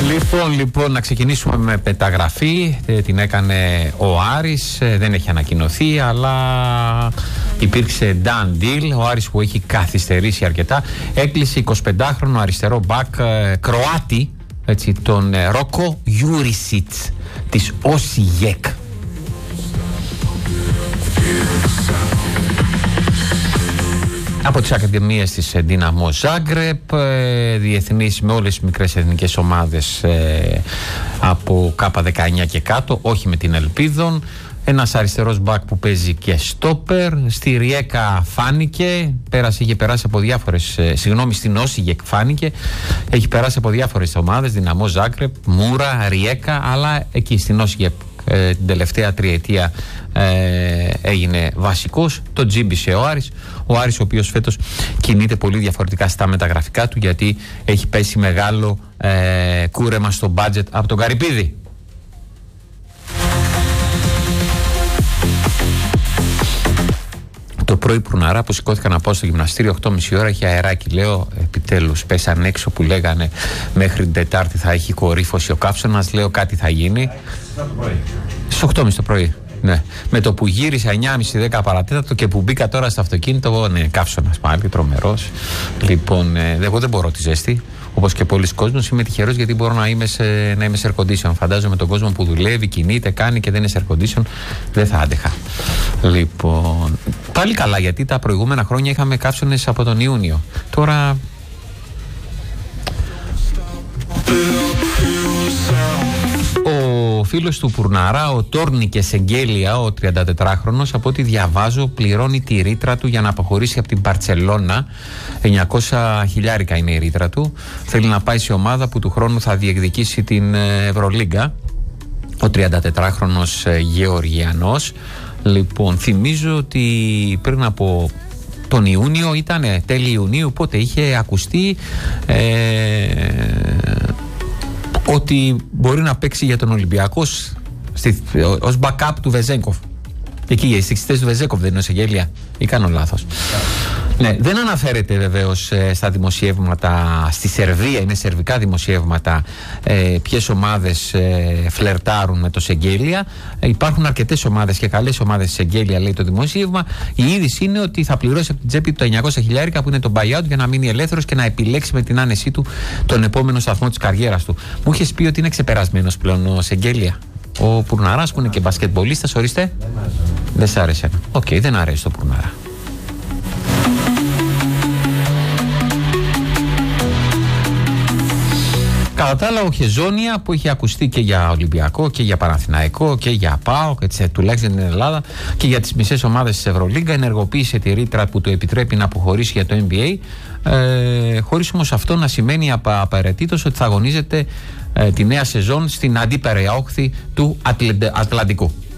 Λοιπόν, να ξεκινήσουμε με μεταγραφή. Την έκανε ο Άρης, δεν έχει ανακοινωθεί, αλλά υπήρξε done deal. Ο Άρης που έχει καθυστερήσει αρκετά έκλεισε 25χρονο αριστερό μπακ Κροάτι, έτσι, τον Ρόκο Γιούρισιτς της Όσιγεκ. Από τις ακαδημίες της Ντίναμο Ζάγκρεπ, διεθνής με όλες τις μικρές εθνικές ομάδες από K19 και κάτω, όχι με την Ελπίδων. Ένας αριστερός μπακ που παίζει και στόπερ. Στη Ριέκα φάνηκε, είχε περάσει από διάφορες, στην Όσιγεκ φάνηκε, έχει περάσει από διάφορες ομάδες, Ντίναμο Ζάγκρεπ, Μούρα, Ριέκα, αλλά εκεί στην Όσιγεκ την τελευταία τριετία έγινε βασικός. Το τζίμπησε ο Άρης ο οποίος φέτος κινείται πολύ διαφορετικά στα μεταγραφικά του, γιατί έχει πέσει μεγάλο κούρεμα στο μπάτζετ από τον Καρυπίδη. Το πρωί Πουρναρά που σηκώθηκα να πάω στο γυμναστήριο 8.30 ώρα, είχε αεράκι. Λέω επιτέλους πέσαν έξω που λέγανε μέχρι την Τετάρτη θα έχει κορύφωση ο καύσωνας. Λέω κάτι θα γίνει. Στις 8.30 το πρωί. Ναι. Με το που γύρισα 9.30-10 παρατέταρτο και που μπήκα τώρα στο αυτοκίνητο, ναι, καύσωνας πάλι, τρομερός. Λοιπόν, εγώ δεν μπορώ τη ζέστη. Όπως και πολλοί κόσμος, είμαι τυχερός γιατί μπορώ να είμαι σε air condition. Φαντάζομαι τον κόσμο που δουλεύει, κινείται, κάνει και δεν είναι air condition, δεν θα άντεχα. Λοιπόν, πάλι καλά, γιατί τα προηγούμενα χρόνια είχαμε καύσωνες από τον Ιούνιο. Τώρα. Ο φίλος του Πουρναρά, ο Τόρνικε Εγγέλια, ο 34χρονος, από ό,τι διαβάζω, πληρώνει τη ρήτρα του για να αποχωρήσει από την Μπαρτσελώνα. 900.000 είναι η ρήτρα του. Θέλει να πάει σε ομάδα που του χρόνου θα διεκδικήσει την Ευρωλίγκα. Ο 34χρονος Γεωργιανός. Λοιπόν, θυμίζω ότι πριν από τον Ιούνιο, ήτανε τέλη Ιουνίου, πότε είχε ακουστεί ότι μπορεί να παίξει για τον Ολυμπιακό ως backup του Βεζέγκοφ. Εκεί, στις θέσεις του Βεζέγκοφ δεν είναι σε γέλια, ή κάνω λάθος? Ναι, δεν αναφέρεται βεβαίως στα δημοσιεύματα στη Σερβία, είναι σερβικά δημοσιεύματα, ποιες ομάδες φλερτάρουν με το Σεγγέλια. Υπάρχουν αρκετές ομάδες και καλές ομάδες στη Σεγγέλια, λέει το δημοσίευμα. Η είδηση είναι ότι θα πληρώσει από την τσέπη του τα 900.000 που είναι το buyout για να μείνει ελεύθερος και να επιλέξει με την άνεσή του τον επόμενο σταθμό της καριέρας του. Μου είχες πει ότι είναι ξεπερασμένος πλέον ο Σεγγέλια. Ο Πουρναράς που είναι και μπασκετμπολίστας, ορίστε. Δεν σ' άρεσε? Οκ, δεν αρέσει το Πουρναρά. Κατά τα άλλα, ο Χεζόνια που είχε ακουστεί και για Ολυμπιακό και για Παναθηναϊκό και για ΠΑΟΚ, τουλάχιστον στην Ελλάδα, και για τις μισές ομάδες της Ευρωλίγκα, ενεργοποίησε τη ρήτρα που του επιτρέπει να αποχωρήσει για το NBA, χωρίς όμως αυτό να σημαίνει απαραίτητος ότι θα αγωνίζεται τη νέα σεζόν στην αντίπερα όχθη του Ατλαντικού.